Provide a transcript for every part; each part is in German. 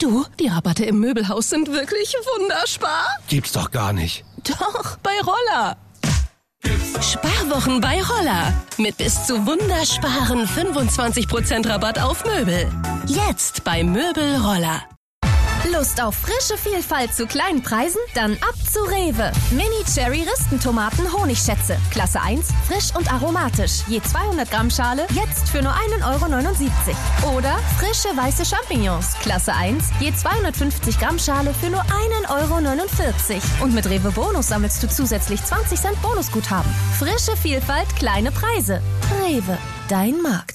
Du, die Rabatte im Möbelhaus sind wirklich wunderspar. Gibt's doch gar nicht. Doch, bei Roller. Sparwochen bei Roller. Mit bis zu wundersparen 25% Rabatt auf Möbel. Jetzt bei Möbel Roller. Lust auf frische Vielfalt zu kleinen Preisen? Dann ab zu Rewe. Mini-Cherry-Ristentomaten Honigschätze. Klasse 1, frisch und aromatisch. Je 200 Gramm Schale, jetzt für nur 1,79 €. Oder frische weiße Champignons. Klasse 1, je 250 Gramm Schale für nur 1,49 €. Und mit Rewe Bonus sammelst du zusätzlich 20 Cent Bonusguthaben. Frische Vielfalt, kleine Preise. Rewe, dein Markt.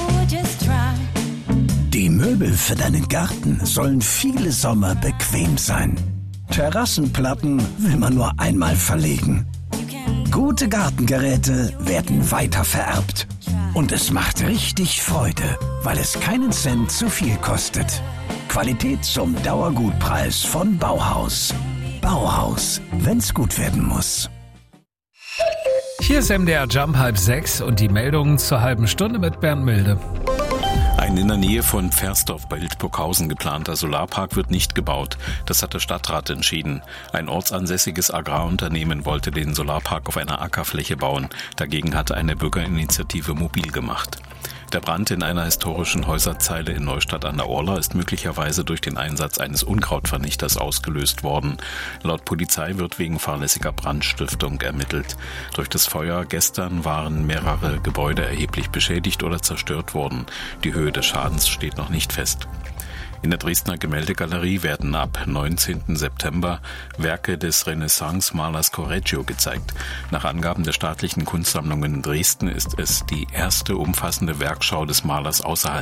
Die Möbel für deinen Garten sollen viele Sommer bequem sein. Terrassenplatten will man nur einmal verlegen. Gute Gartengeräte werden weiter vererbt. Und es macht richtig Freude, weil es keinen Cent zu viel kostet. Qualität zum Dauergutpreis von Bauhaus. Bauhaus, wenn's gut werden muss. Hier ist MDR Jump 5:30 und die Meldungen zur halben Stunde mit Bernd Milde. Ein in der Nähe von Pfersdorf bei Hildburghausen geplanter Solarpark wird nicht gebaut. Das hat der Stadtrat entschieden. Ein ortsansässiges Agrarunternehmen wollte den Solarpark auf einer Ackerfläche bauen. Dagegen hatte eine Bürgerinitiative mobil gemacht. Der Brand in einer historischen Häuserzeile in Neustadt an der Orla ist möglicherweise durch den Einsatz eines Unkrautvernichters ausgelöst worden. Laut Polizei wird wegen fahrlässiger Brandstiftung ermittelt. Durch das Feuer gestern waren mehrere Gebäude erheblich beschädigt oder zerstört worden. Die Höhe des Schadens steht noch nicht fest. In der Dresdner Gemäldegalerie werden ab 19. September Werke des Renaissance-Malers Correggio gezeigt. Nach Angaben der staatlichen Kunstsammlungen in Dresden ist es die erste umfassende Werkschau des Malers außerhalb